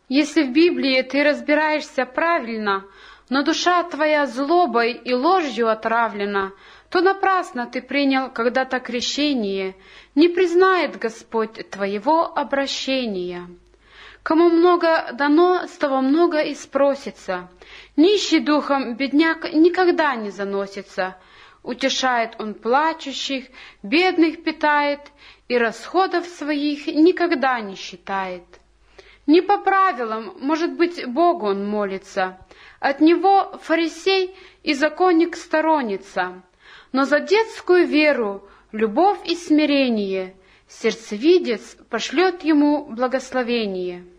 Если в Библии ты разбираешься правильно, но душа твоя злобой и ложью отравлена, то напрасно ты принял когда-то крещение, не признает Господь твоего обращения. Кому много дано, с того много и спросится. Нищий духом бедняк никогда не заносится. Утешает он плачущих, бедных питает, и расходов своих никогда не считает. Не по правилам, может быть, Богу он молится. От него фарисей и законник сторонится. Но за детскую веру, любовь и смирение сердцевидец пошлет ему благословение.